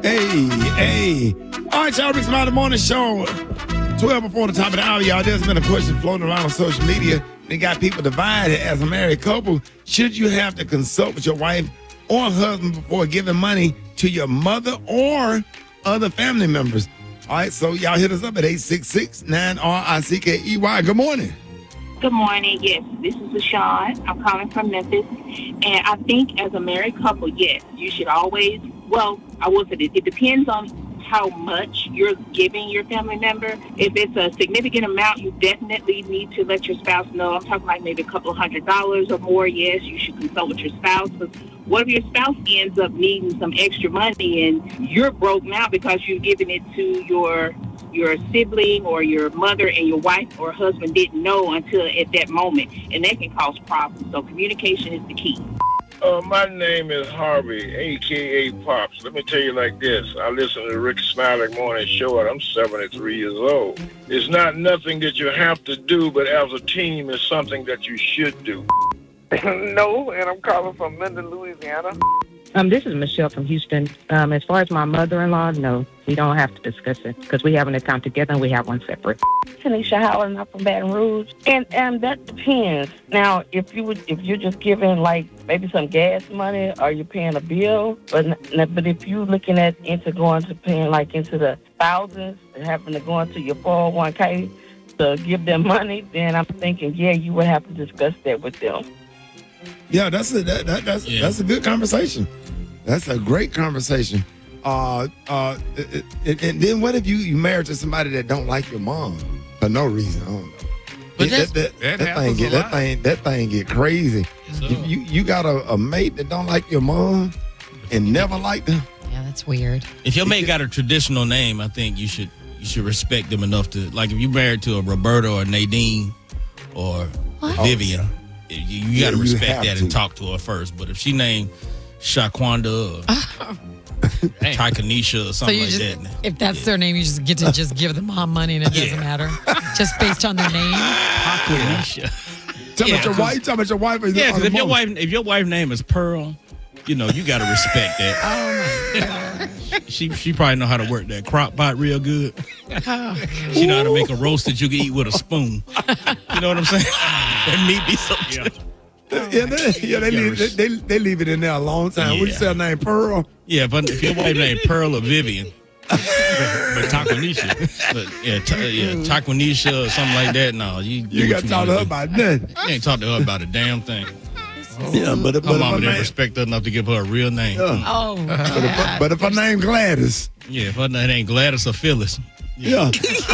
Hey. All right, y'all, Rick Smiley Morning Show. 12 before the top of the hour, y'all. There's been a question floating around on social media. They got people divided as a married couple. Should you have to consult with your wife or husband before giving money to your mother or other family members? All right, so y'all hit us up at 866-9RICKEY. Good morning. Good morning. Yes, this is LaShawn. I'm calling from Memphis. And I think as a married couple, yes, you should always, well, I will say this, it depends on how much you're giving your family member. If it's a significant amount, you definitely need to let your spouse know. I'm talking like maybe a couple $100s or more. Yes, you should consult with your spouse. Because what if your spouse ends up needing some extra money and you're broke now because you've given it to your sibling or your mother and your wife or husband didn't know until at that moment, and that can cause problems. So communication is the key. My name is Harvey, a.k.a. Pops. Let me tell you like this. I listen to the Rick Smiley Morning Show, and I'm 73 years old. It's not nothing that you have to do, but as a team, it's something that you should do. No, and I'm calling from Linden, Louisiana. This is Michelle from Houston. As far as my mother-in-law, no, we don't have to discuss it because we have an account together and we have one separate. Tanisha Howland, I'm from Baton Rouge, and that depends. Now, if you're just giving like maybe some gas money or you're paying a bill, but if you're looking at paying like into the thousands and having to go into your 401k to give them money, then I'm thinking, yeah, you would have to discuss that with them. Yeah, that's a good conversation. That's a great conversation. And then what if you married to somebody that don't like your mom for no reason? I don't know. But that thing get crazy. So. You got a mate that don't like your mom and never liked her. Yeah, that's weird. If your mate got a traditional name, I think you should respect them enough to, like, if you married to a Roberta or Nadine or Vivian, you got to respect that and talk to her first. But if she named Shaquanda or Tykanisha or something that. If that's their name, you just get to just give the mom money and it doesn't matter. Just based on their name. Tykanisha. Talking about your wife. Yeah, because if your wife's name is Pearl, you got to respect that. Oh my God. She probably know how to work that crock pot real good. She know how to make a roast that you can eat with a spoon. You know what I'm saying? That meat be so good. They leave it in there a long time. What you say her name, Pearl? Yeah, but if your wife named Pearl or Vivian, but Taquanisha, Taquanisha or something like that, no, you got to talk to her about nothing. You ain't talk to her about a damn thing. Yeah, but her mama didn't respect her enough to give her a real name. But if her name Gladys. Yeah, if her name ain't Gladys or Phyllis. Yeah.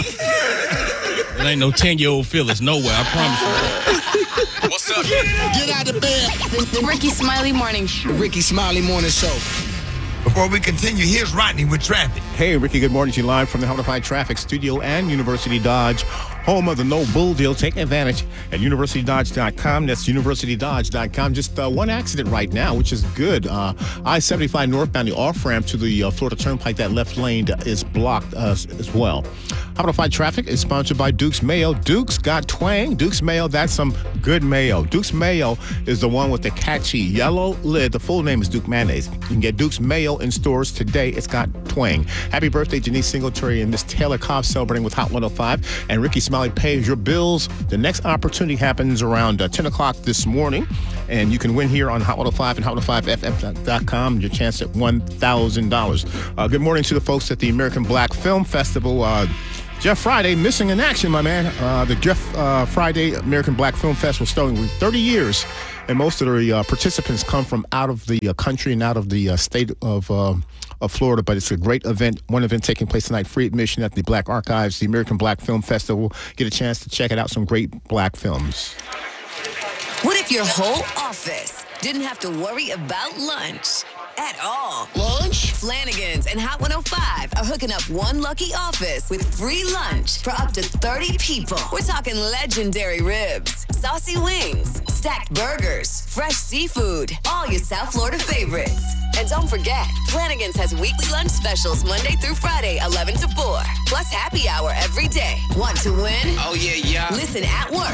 There ain't no 10-year-old Phyllis nowhere, I promise you. What's up? Get out of bed. The Ricky Smiley Morning Show. Ricky Smiley Morning Show. Before we continue, here's Rodney with traffic. Hey, Ricky, good morning to you live from the Halifax Traffic Studio and University Dodge, home of the No Bull Deal. Take advantage at universitydodge.com. That's universitydodge.com. Just one accident right now, which is good. I-75 northbound, the off-ramp to the Florida Turnpike, that left lane is blocked as well. Halifax Traffic is sponsored by Duke's Mayo. Duke's got twang. Duke's Mayo, that's some good mayo. Duke's Mayo is the one with the catchy yellow lid. The full name is Duke Mayonnaise. You can get Duke's Mayo in stores today. It's got twang. Happy birthday, Denise Singletary and Miss Taylor Cobb, celebrating with Hot 105. And Ricky Smiley pays your bills. The next opportunity happens around 10 o'clock this morning. And you can win here on Hot 105 and hot105fm.com. Your chance at $1,000. Good morning to the folks at the American Black Film Festival. Jeff Friday missing in action, my man. The Jeff Friday American Black Film Festival starting with 30 years. And most of the participants come from out of the country and out of the state of Florida. But it's a great event. One event taking place tonight, free admission at the Black Archives, the American Black Film Festival. Get a chance to check it out. Some great black films. What if your whole office didn't have to worry about lunch at all? Lunch? Flanagan's and Hot 105 are hooking up one lucky office with free lunch for up to 30 people. We're talking legendary ribs, saucy wings, stacked burgers, fresh seafood, all your South Florida favorites. And don't forget, Flanagan's has weekly lunch specials Monday through Friday, 11 to 4. Plus happy hour every day. Want to win? Oh, yeah. Listen at work